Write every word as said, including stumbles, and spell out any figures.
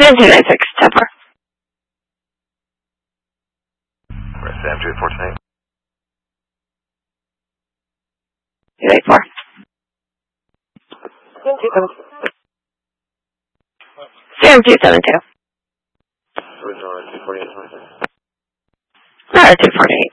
Sam two nine six, ten four. Sam two four eight. two eight four. Sam two seven two. two forty-eight. No, two forty-eight.